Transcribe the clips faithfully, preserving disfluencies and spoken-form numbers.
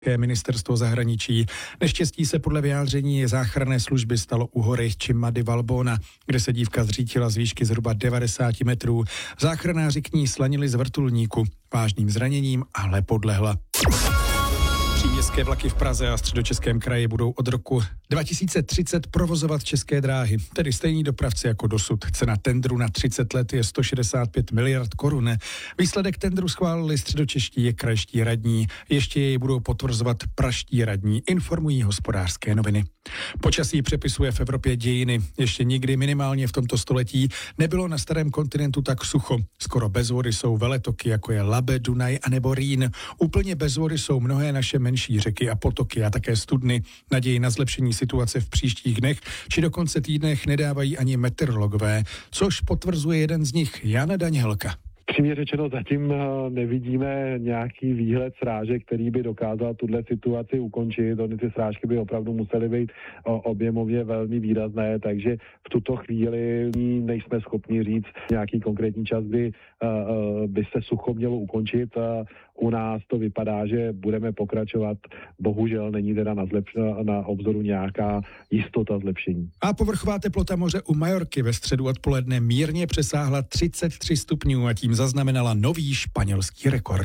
Ministerstvo zahraničí. Neštěstí se podle vyjádření záchranné služby stalo u hory Cima di Valbona, kde se dívka zřítila z výšky zhruba devadesát metrů. Záchranáři k ní slanili z vrtulníku. Vážným zraněním ale podlehla. Příměstské vlaky v Praze a Středočeském kraji budou od roku dva tisíce třicet provozovat České dráhy, tedy stejní dopravci jako dosud. Cena tendru na třicet let je sto šedesát pět miliard korun. Výsledek tendru schválili středočeští a krajští radní. Ještě jej budou potvrzovat pražští radní, informují Hospodářské noviny. Počasí přepisuje v Evropě dějiny. Ještě nikdy minimálně v tomto století nebylo na starém kontinentu tak sucho. Skoro bez vody jsou veletoky, jako je Labe, Dunaj a nebo Rýn. Úplně bez vody jsou mnohé naše menší řeky a potoky a také studny. Naději na zlepšení situace v příštích dnech či dokonce týdnech nedávají ani meteorologové, což potvrzuje jeden z nich, Jan Danělka. Přímě řečeno, zatím nevidíme nějaký výhled srážek, který by dokázal tuhle situaci ukončit. Ony ty srážky by opravdu musely být objemově velmi výrazné, takže v tuto chvíli nejsme schopni říct nějaký konkrétní čas, kdy by se sucho mělo ukončit. U nás to vypadá, že budeme pokračovat. Bohužel není teda na, zlepš- na obzoru nějaká jistota zlepšení. A povrchová teplota moře u Majorky ve středu odpoledne mírně přesáhla třicet tři stupňů a tím zaznamenala nový španělský rekord.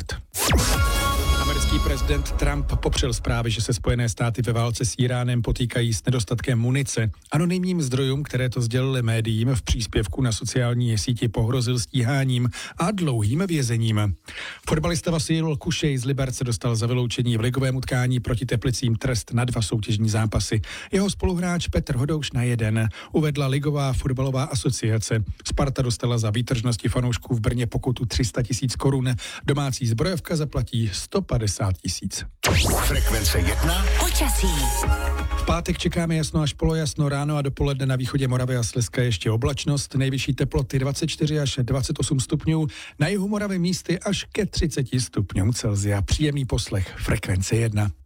Americký prezident Trump popřel zprávy, že se Spojené státy ve válce s Iránem potýkají s nedostatkem munice. Anonymním zdrojům, které to sdělili médiím, v příspěvku na sociální síti pohrozil stíháním a dlouhým vězením. Fotbalista Vasil Kušej z Liberce dostal za vyloučení v ligovém utkání proti Teplicím trest na dva soutěžní zápasy. Jeho spoluhráč Petr Hodouš na jeden, uvedla Ligová fotbalová asociace. Sparta dostala za výtržnosti fanoušků v Brně pokutu tři sta tisíc korun. Domácí zbrojovka zaplatí sto padesát tisíc. Frekvence jedna. Počasí. V pátek čekáme jasno až polojasno, ráno a dopoledne na východě Moravy a Slezska ještě oblačnost, nejvyšší teploty dvacet čtyři až dvacet osm stupňů, na jihu Moravy místy až ke třiceti stupňům Celsia. Příjemný poslech Frekvence jedna.